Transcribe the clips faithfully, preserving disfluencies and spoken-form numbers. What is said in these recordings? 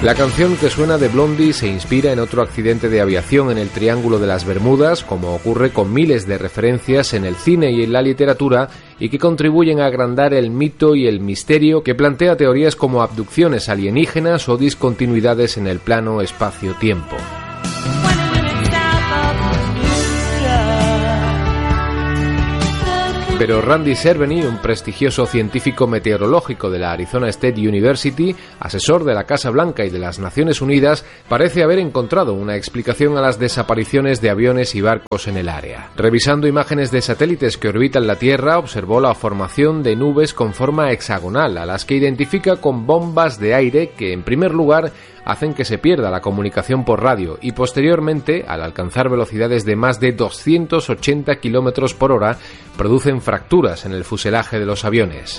La canción que suena de Blondie se inspira en otro accidente de aviación en el Triángulo de las Bermudas, como ocurre con miles de referencias en el cine y en la literatura, y que contribuyen a agrandar el mito y el misterio que plantea teorías como abducciones alienígenas o discontinuidades en el plano espacio-tiempo. Pero Randy Cerveny, un prestigioso científico meteorológico de la Arizona State University, asesor de la Casa Blanca y de las Naciones Unidas, parece haber encontrado una explicación a las desapariciones de aviones y barcos en el área. Revisando imágenes de satélites que orbitan la Tierra, observó la formación de nubes con forma hexagonal, a las que identifica con bombas de aire que, en primer lugar, hacen que se pierda la comunicación por radio y posteriormente, al alcanzar velocidades de más de doscientos ochenta kilómetros por hora, producen fracturas en el fuselaje de los aviones.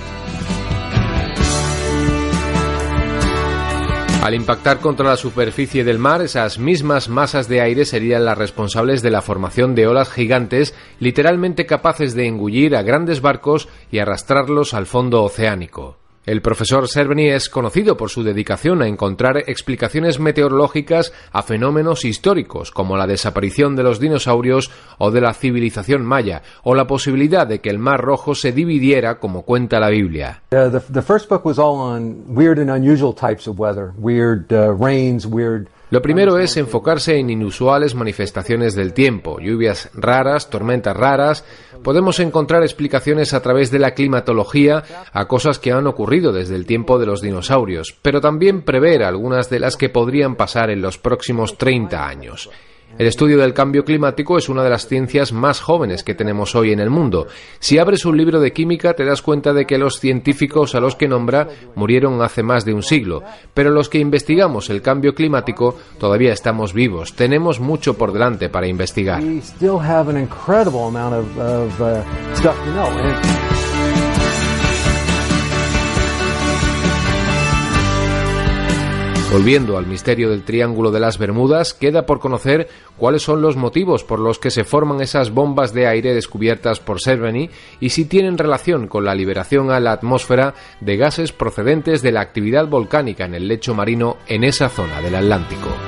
Al impactar contra la superficie del mar, esas mismas masas de aire serían las responsables de la formación de olas gigantes, literalmente capaces de engullir a grandes barcos y arrastrarlos al fondo oceánico. El profesor Cerveny es conocido por su dedicación a encontrar explicaciones meteorológicas a fenómenos históricos como la desaparición de los dinosaurios o de la civilización maya, o la posibilidad de que el Mar Rojo se dividiera como cuenta la Biblia. Uh, the, the first book was all on weird and unusual types of weather, weird uh, rains, weird... Lo primero es enfocarse en inusuales manifestaciones del tiempo, lluvias raras, tormentas raras. Podemos encontrar explicaciones a través de la climatología a cosas que han ocurrido desde el tiempo de los dinosaurios, pero también prever algunas de las que podrían pasar en los próximos treinta años. El estudio del cambio climático es una de las ciencias más jóvenes que tenemos hoy en el mundo. Si abres un libro de química te das cuenta de que los científicos a los que nombra murieron hace más de un siglo, pero los que investigamos el cambio climático todavía estamos vivos. Tenemos mucho por delante para investigar. Volviendo al misterio del Triángulo de las Bermudas, queda por conocer cuáles son los motivos por los que se forman esas bombas de aire descubiertas por Cerveny y si tienen relación con la liberación a la atmósfera de gases procedentes de la actividad volcánica en el lecho marino en esa zona del Atlántico.